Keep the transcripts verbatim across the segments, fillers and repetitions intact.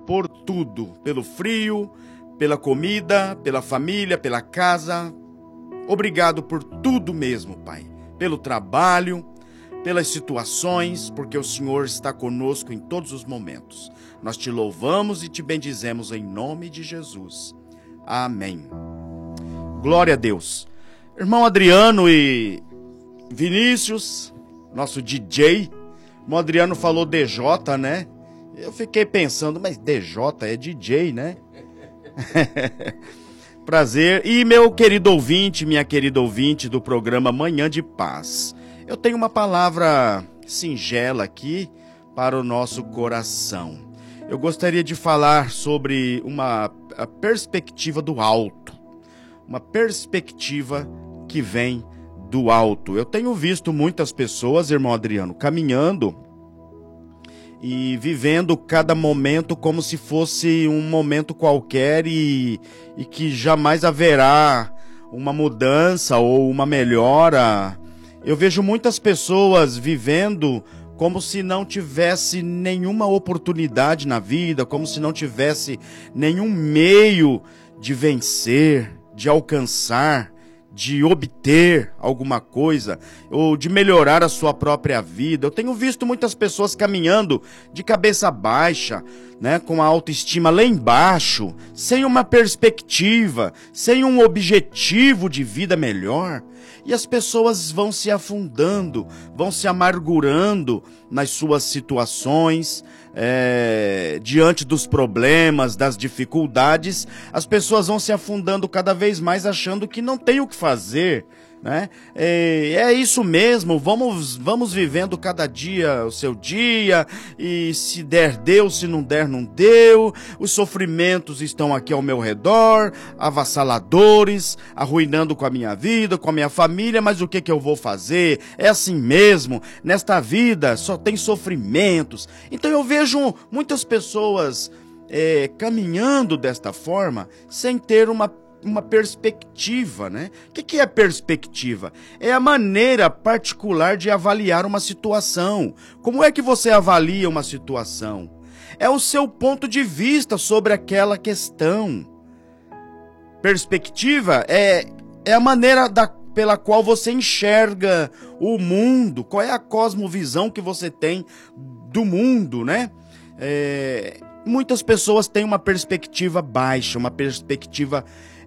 por tudo, pelo frio, pela comida, pela família, pela casa. Obrigado por tudo mesmo, Pai. Pelo trabalho, pelas situações, porque o Senhor está conosco em todos os momentos. Nós te louvamos e te bendizemos em nome de Jesus. Amém. Glória a Deus. Irmão Adriano e Vinícius, nosso D J. O Adriano falou D J, né? Eu fiquei pensando, mas D J é D J, né? Prazer. E meu querido ouvinte, minha querida ouvinte do programa Manhã de Paz. Eu tenho uma palavra singela aqui para o nosso coração. Eu gostaria de falar sobre uma a perspectiva do alto. Uma perspectiva que vem do alto. Eu tenho visto muitas pessoas, irmão Adriano, caminhando e vivendo cada momento como se fosse um momento qualquer e, e que jamais haverá uma mudança ou uma melhora. Eu vejo muitas pessoas vivendo como se não tivesse nenhuma oportunidade na vida, como se não tivesse nenhum meio de vencer, de alcançar, de obter alguma coisa, ou de melhorar a sua própria vida. Eu tenho visto muitas pessoas caminhando de cabeça baixa, né, com a autoestima lá embaixo, sem uma perspectiva, sem um objetivo de vida melhor. E as pessoas vão se afundando, vão se amargurando nas suas situações, é, diante dos problemas, das dificuldades. As pessoas vão se afundando cada vez mais, achando que não tem o que fazer, né? É, é isso mesmo, vamos, vamos vivendo cada dia o seu dia, e se der, deu, se não der, não deu. Os sofrimentos estão aqui ao meu redor, avassaladores, arruinando com a minha vida, com a minha família, mas o que que eu vou fazer? É assim mesmo, nesta vida só tem sofrimentos. Então eu vejo muitas pessoas é, caminhando desta forma, sem ter uma uma perspectiva, né? O que que é perspectiva? É a maneira particular de avaliar uma situação. Como é que você avalia uma situação? É o seu ponto de vista sobre aquela questão. Perspectiva é, é a maneira da, pela qual você enxerga o mundo. Qual é a cosmovisão que você tem do mundo, né? É, muitas pessoas têm uma perspectiva baixa, uma perspectiva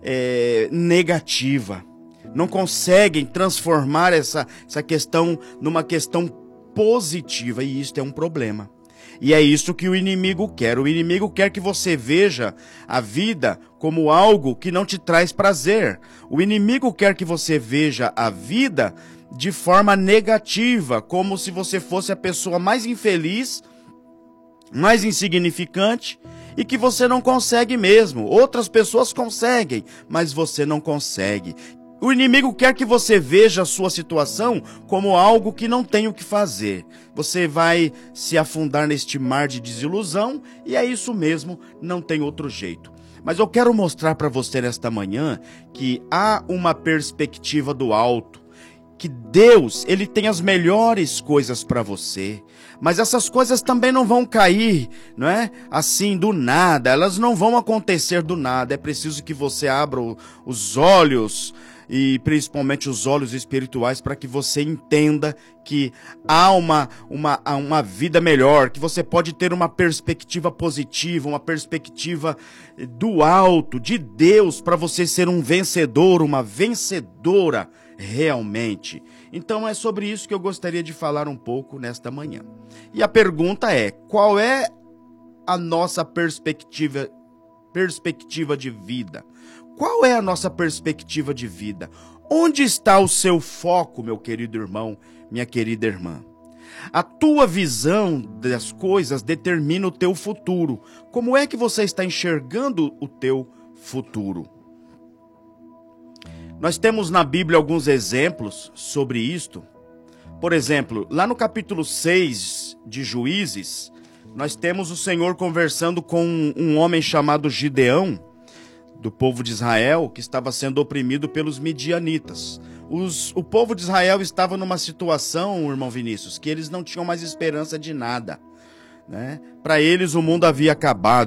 É, negativa, não conseguem transformar essa, essa questão numa questão positiva, e isso é um problema. E é isso que o inimigo quer. O inimigo quer que você veja a vida como algo que não te traz prazer. O inimigo quer que você veja a vida de forma negativa, como se você fosse a pessoa mais infeliz, mais insignificante, e que você não consegue mesmo. Outras pessoas conseguem, mas você não consegue. O inimigo quer que você veja a sua situação como algo que não tem o que fazer. Você vai se afundar neste mar de desilusão, e é isso mesmo, não tem outro jeito. Mas eu quero mostrar para você nesta manhã que há uma perspectiva do alto, que Deus, Ele tem as melhores coisas para você. Mas essas coisas também não vão cair, não é? Assim, do nada. Elas não vão acontecer do nada. É preciso que você abra os olhos, e principalmente os olhos espirituais, para que você entenda que há uma, uma, uma vida melhor, que você pode ter uma perspectiva positiva, uma perspectiva do alto, de Deus, para você ser um vencedor, uma vencedora realmente. Então é sobre isso que eu gostaria de falar um pouco nesta manhã. E a pergunta é: qual é a nossa perspectiva, perspectiva de vida? Qual é a nossa perspectiva de vida? Onde está o seu foco, meu querido irmão, minha querida irmã? A tua visão das coisas determina o teu futuro. Como é que você está enxergando o teu futuro? Nós temos na Bíblia alguns exemplos sobre isto. Por exemplo, lá no capítulo seis de Juízes, nós temos o Senhor conversando com um homem chamado Gideão, do povo de Israel, que estava sendo oprimido pelos midianitas. Os, o povo de Israel estava numa situação, irmão Vinícius, que eles não tinham mais esperança de nada, né? Para eles o mundo havia acabado.